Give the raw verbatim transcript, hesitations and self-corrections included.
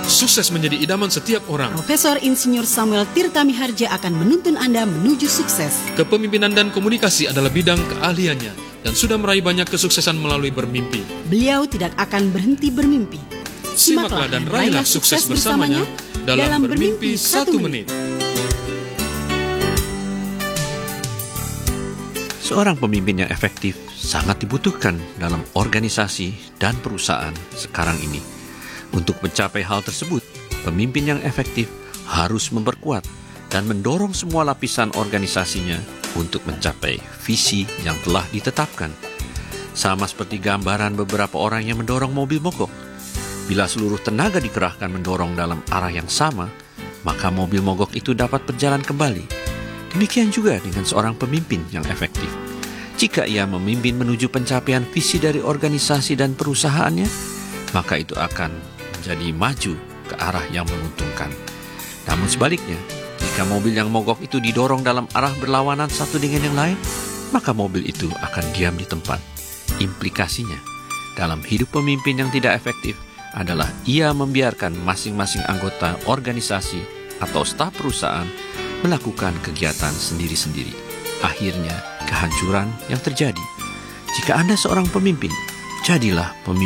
Sukses menjadi idaman setiap orang. Profesor Insinyur Samuel Tirta Miharja akan menuntun Anda menuju sukses. Kepemimpinan dan komunikasi adalah bidang keahliannya dan sudah meraih banyak kesuksesan melalui bermimpi. Beliau tidak akan berhenti bermimpi. Simaklah dan raihlah sukses bersamanya dalam Bermimpi Satu Menit. Seorang pemimpin yang efektif sangat dibutuhkan dalam organisasi dan perusahaan sekarang ini. Untuk mencapai hal tersebut, pemimpin yang efektif harus memperkuat dan mendorong semua lapisan organisasinya untuk mencapai visi yang telah ditetapkan. Sama seperti gambaran beberapa orang yang mendorong mobil mogok. Bila seluruh tenaga dikerahkan mendorong dalam arah yang sama, maka mobil mogok itu dapat berjalan kembali. Demikian juga dengan seorang pemimpin yang efektif. Jika ia memimpin menuju pencapaian visi dari organisasi dan perusahaannya, maka itu akan menjadi maju ke arah yang menguntungkan. Namun sebaliknya, jika mobil yang mogok itu didorong dalam arah berlawanan satu dengan yang lain, maka mobil itu akan diam di tempat. Implikasinya, dalam hidup pemimpin yang tidak efektif adalah ia membiarkan masing-masing anggota organisasi atau staf perusahaan melakukan kegiatan sendiri-sendiri. Akhirnya, kehancuran yang terjadi. Jika Anda seorang pemimpin, jadilah pemimpin